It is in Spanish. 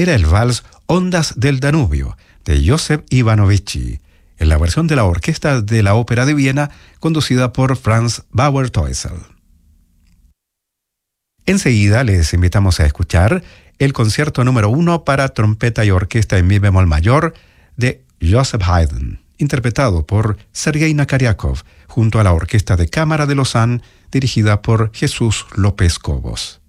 era el vals Ondas del Danubio, de Joseph Ivanovici, en la versión de la orquesta de la Ópera de Viena, conducida por Franz Bauer-Teusel. Enseguida les invitamos a escuchar el concierto número 1 para trompeta y orquesta en mi bemol mayor de Joseph Haydn, interpretado por Sergei Nakariakov, junto a la Orquesta de Cámara de Lausanne, dirigida por Jesús López Cobos.